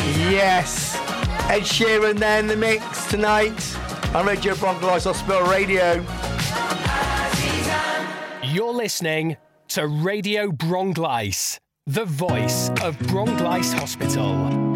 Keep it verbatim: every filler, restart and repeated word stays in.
Yes, Ed Sheeran there in the mix tonight on Radio Bronglice Hospital Radio. You're listening to Radio Bronglice, the voice of Bronglice Hospital.